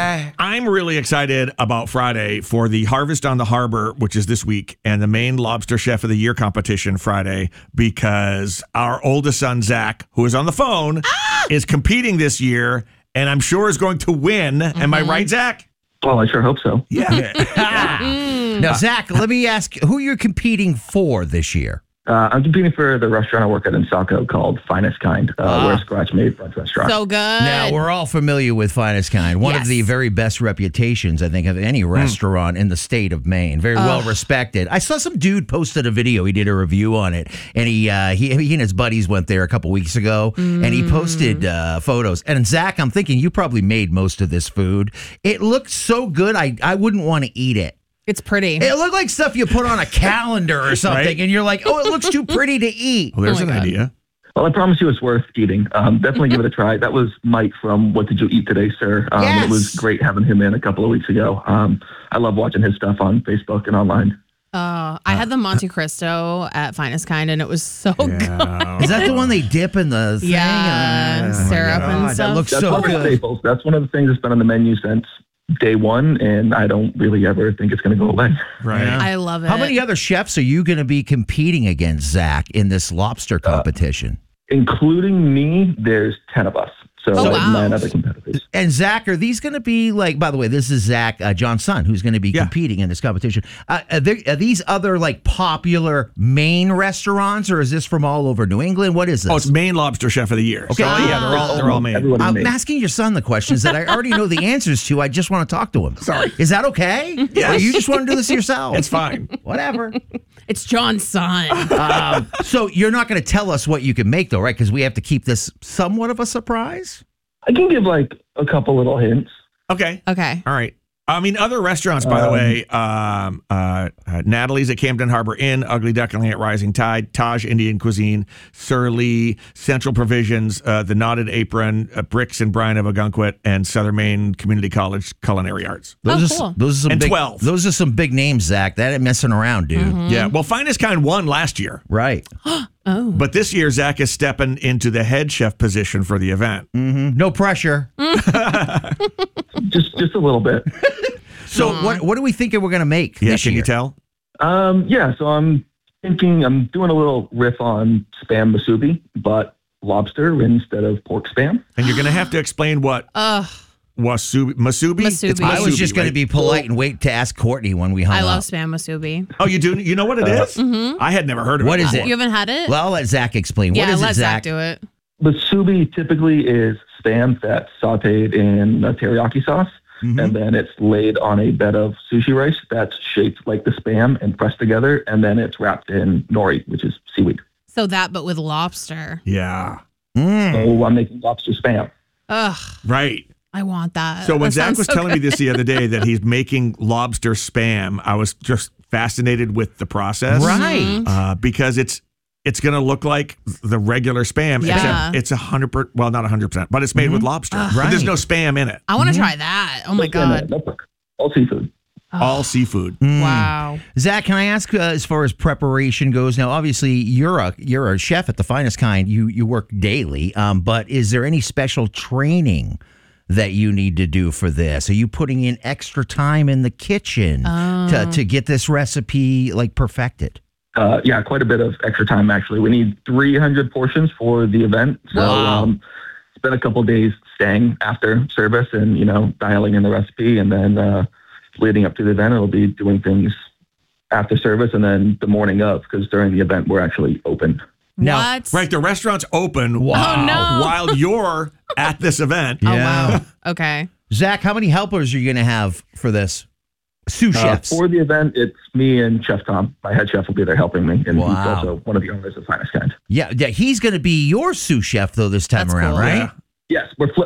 I'm really excited about Friday for the Harvest on the Harbor, which is this week, and the Maine Lobster Chef of the Year competition Friday, because our oldest son, Zach, who is on the phone, is competing this year, and I'm sure is going to win. Am I right, Zach? Well, I sure hope so. Yeah. Now, Zach, let me ask who you're competing for this year. I'm competing for the restaurant I work at in Saco called Finest Kind. We're a scratch-made brunch restaurant. So good. Now, we're all familiar with Finest Kind. One of the very best reputations, I think, of any restaurant in the state of Maine. Very well respected. I saw some dude posted a video. He did a review on it. And he and his buddies went there a couple weeks ago. And he posted photos. And Zach, I'm thinking you probably made most of this food. It looked so good, I wouldn't want to eat it. It's pretty. It looked like stuff you put on a calendar or something, Right? And you're like, oh, it looks too pretty to eat. Well, there's Oh my an God. idea. Well, I promise you it's worth eating. Definitely give it a try. That was Mike from What Did You Eat Today, Sir? Yes. It was great having him in a couple of weeks ago. I love watching his stuff on Facebook and online. I had the Monte Cristo at Finest Kind, and it was so good. Is that the one they dip in the thing? Yeah, and syrup and stuff. That looks That's so one of the good. staples. That's one of the things that's been on the menu since day one, and I don't really ever think it's going to go away. Right. I love it. How many other chefs are you going to be competing against, Zach, in this lobster competition? Including me, there's 10 of us. So Oh, wow. 9 other competitors. And Zach, are these going to be like, by the way, this is Zach, John's son, who's going to be competing in this competition. Are these other like popular Maine restaurants, or is this from all over New England? What is this? Oh, it's Maine Lobster Chef of the Year. Okay. So, yeah, they're all Maine. Everyone in I'm Maine. asking your son the questions that I already know the answers to. I just want to talk to him. Sorry. Is that okay? Yes. Or you just want to do this yourself? It's fine. Whatever. It's John's son. So you're not going to tell us what you can make, though, right? Because we have to keep this somewhat of a surprise. I can give like a couple little hints. Okay. Okay. All right. I mean, other restaurants, by the way, Natalie's at Camden Harbor Inn, Ugly Duckling at Rising Tide, Taj Indian Cuisine, Surly, Central Provisions, The Knotted Apron, Bricks and Bryan of Ogunquit, and Southern Maine Community College Culinary Arts. Those cool. Those are some And big, 12. Those are some big names, Zach. That ain't messing around, dude. Yeah. Well, Finest Kind won last year, Right. but this year Zach is stepping into the head chef position for the event. No pressure. Just a little bit. So what are we thinking we're going to make Yeah, this can year? you tell? Yeah, so I'm thinking I'm doing a little riff on spam masubi, but lobster instead of pork spam. And you're going to have to explain what masubi? Masubi. It's I was just going to right? be polite and wait to ask Courtney when we hung I love up. spam masubi. Oh, you do? You know what it is? I had never heard of What it. is before. it? You haven't had it? Well, I'll let Zach explain. yeah, what is let it, Zach do it. Masubi typically is spam that's sauteed in a teriyaki sauce, and then it's laid on a bed of sushi rice that's shaped like the spam and pressed together, and then it's wrapped in nori, which is seaweed. So that, but with lobster. Yeah. So I'm making lobster spam. Ugh, Right. I want that. So when That Zach sounds was so telling me good. this the other day that he's making lobster spam, I was just fascinated with the process. Right. Because it's going to look like the regular spam, Yeah. except it's 100%, well, not 100%, but it's made with lobster. But there's no spam in it. I want to try that. Oh my God. All seafood. All seafood. Wow. Zach, can I ask as far as preparation goes? Now, obviously, you're a chef at the Finest Kind. You work daily, but is there any special training that you need to do for this? Are you putting in extra time in the kitchen to get this recipe like perfected? Yeah, quite a bit of extra time, actually. We need 300 portions for the event. So spent a couple days staying after service and, dialing in the recipe. And then leading up to the event, it'll be doing things after service and then the morning of, because during the event, we're actually open. Now- What? Right. The restaurant's open Wow. Oh, no. while you're at this event. Oh, wow. Okay. Zach, how many helpers are you going to have for this? Sous chefs. For the event, it's me and Chef Tom. My head chef will be there helping me. And he's Wow. also one of the owners of Finest Kind. Yeah, he's going to be your sous chef, though, this time That's around, cool. right? Yeah. Yes, we're